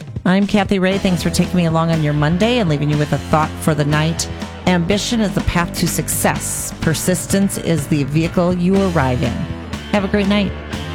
I'm Kathy Ray. Thanks for taking me along on your Monday and leaving you with a thought for the night. Ambition is the path to success. Persistence is the vehicle you arrive in. Have a great night.